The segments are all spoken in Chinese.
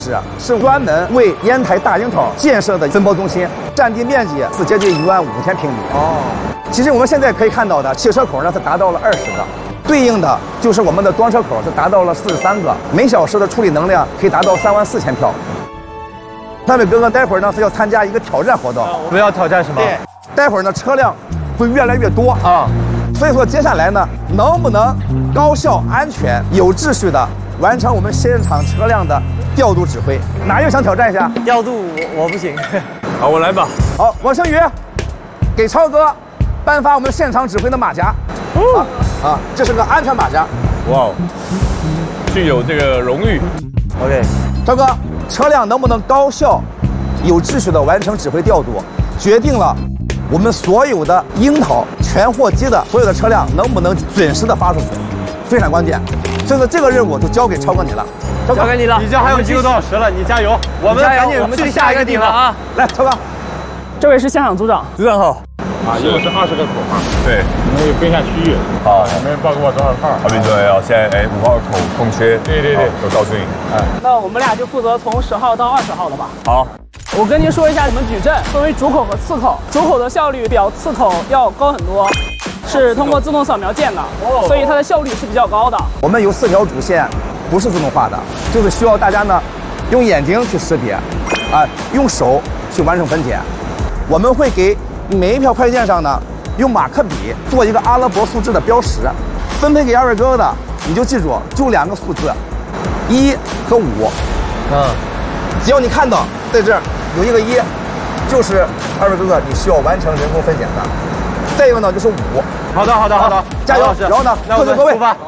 是专门为烟台大樱桃建设的分包中心，占地面积是接近15000平米。其实我们现在可以看到的汽车口呢是达到了20个，对应的就是我们的装车口是达到了43个，每小时的处理能量可以达到34000票。三位哥哥，待会儿呢是要参加一个挑战活动。 我们要挑战什么？ 对，待会儿呢车辆会越来越多啊，所以说接下来呢，能不能高效、安全、有秩序的完成我们现场车辆的调度指挥？哪一位想挑战一下？ 调度我不行。 好，我来吧。 好，王星宇，给超哥颁发我们现场指挥的马甲。这是个安全马甲。 哇，具有这个荣誉。 OK， 超哥，车辆能不能高效、有秩序的完成指挥调度，决定了我们所有的樱桃全货机的所有的车辆能不能准时的发出去，非常关键。所以说这个任务就交给超哥你了。 交给你了， 你这还有几个多小时了，你加油！ 我们赶紧去下一个地方啊！ 来，超哥， 这位是现场组长。 组长好。 一共是20个口嘛？对，你们有分一下区域。好，你们报给我多少号？对对哦，现在5号口空缺。对，都告诉你。 那我们俩就负责从10号到20号了吧？ 好。 我跟您说一下，我们矩阵分为主口和次口，主口的效率比次口要高很多，是通过自动扫描键的，所以它的效率是比较高的。 我们有4条主线，不是自动化的，就是需要大家呢用眼睛去识别，用手去完成分解。我们会给每一条快件上呢用马克笔做一个阿拉伯数字的标识，分配给2位哥哥的，你就记住，就2个数字，1和5。只要你看到在这儿有一个1，就是2位哥哥你需要完成人工分拣的。再一个呢就是5。 好的， 加油！然后呢，各就各位。 出发。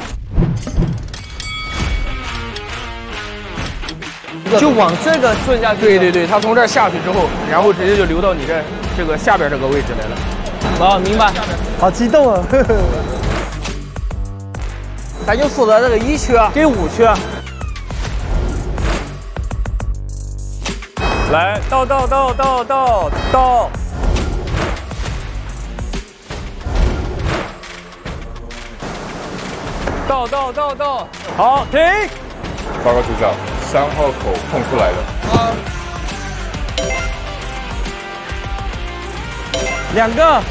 就往这个顺下去。 对，它从这儿下去之后，然后直接就流到你这个下边这个位置来了。 明白。好激动啊！咱就负责这个1区跟5区。 来，到。到。好，停。报告组长，3号口空出来了。 2个。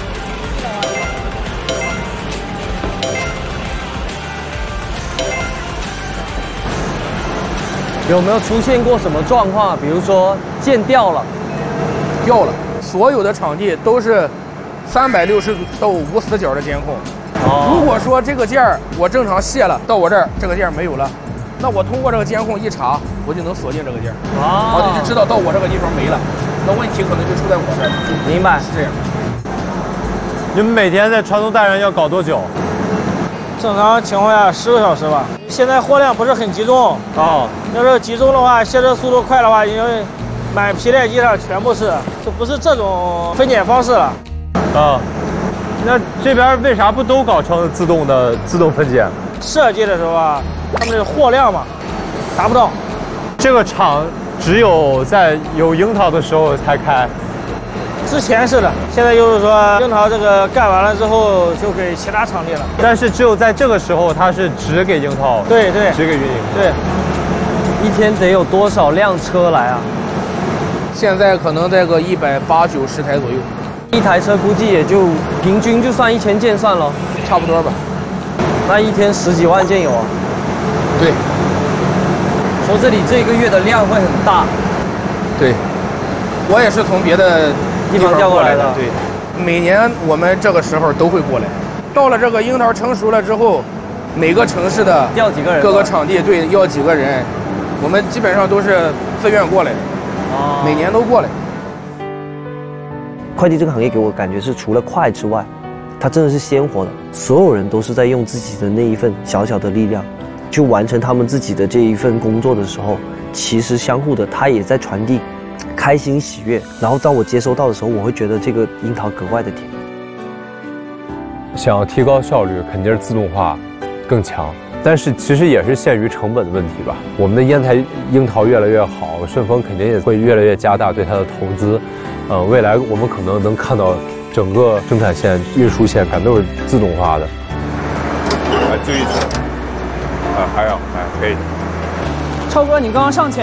有没有出现过什么状况？比如说件掉了， 所有的场地都是360度无死角的监控。如果说这个件儿我正常卸了，到我这儿这个件儿没有了，那我通过这个监控一查，我就能锁定这个件儿，我就知道到我这个地方没了，那问题可能就出在我这儿。 明白， 是这样。 你们每天在传送带上要搞多久？ 正常情况下10个小时吧。现在货量不是很集中要是集中的话，卸车速度快的话，因为满皮带机上全部是，就不是这种分拣方式了。 那这边为啥不都搞成自动分拣？ 设计的时候啊，他们的货量嘛，达不到。 这个厂只有在有樱桃的时候才开。 之前是的，现在就是说樱桃这个干完了之后就给其他场地了。 但是只有在这个时候，它是只给樱桃， 对， 只给运营。 对， 一天得有多少辆车来啊？ 现在可能在个180-90台左右。 一台车估计也就平均就算1000件算了， 差不多吧。 那一天10几万件有啊？ 对。 说这里这个月的量会很大。 对，我也是从别的地方调过来的。对，每年我们这个时候都会过来。到了这个樱桃成熟了之后，每个城市的要几个人， 各个场地对要几个人，我们基本上都是自愿过来的。每年都过来。 快递这个行业给我感觉是除了快之外，它真的是鲜活的，所有人都是在用自己的那一份小小的力量，去完成他们自己的这一份工作的时候，其实相互的，它也在传递开心喜悦。然后当我接收到的时候，我会觉得这个樱桃格外的甜。 想要提高效率，肯定是自动化更强，但是其实也是限于成本的问题吧。我们的烟台樱桃越来越好，顺丰肯定也会越来越加大对它的投资。未来我们可能能看到整个生产线、运输线全都是自动化的。来，就一次，还要，可以。 超哥，你刚刚上前